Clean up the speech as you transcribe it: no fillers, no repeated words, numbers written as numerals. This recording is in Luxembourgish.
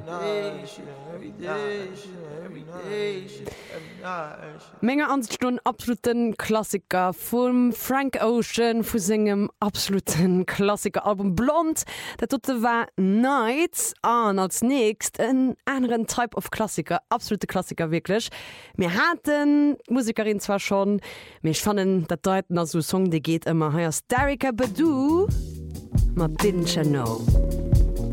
Menge Anstunde absoluten Klassiker vom Frank Ocean vu singem absoluten Klassikeralbum Blond. Dat tote war Nights an als nächst en anderen Type of Klassiker, absolute Klassiker wirklich. Mir hatten Musikerin zwar schon, mir fanden dat deuten as so Song, de geht immer heiers Derricka Badu, ma didn't you know.